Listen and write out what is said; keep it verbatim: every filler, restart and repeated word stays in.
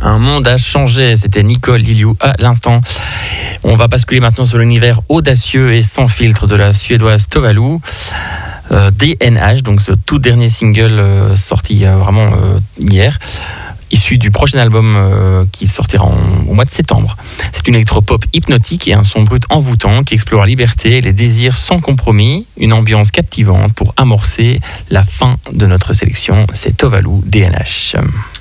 Un monde a changé, c'était Nicole Liliou à l'instant. On va basculer maintenant sur l'univers audacieux et sans filtre de la suédoise Tovalu. Euh, D N H, donc ce tout dernier single euh, sorti euh, vraiment euh, hier, issu du prochain album euh, qui sortira en, au mois de septembre. C'est une électropop hypnotique et un son brut envoûtant qui explore la liberté et les désirs sans compromis, une ambiance captivante pour amorcer la fin de notre sélection. C'est Tovalu D N H.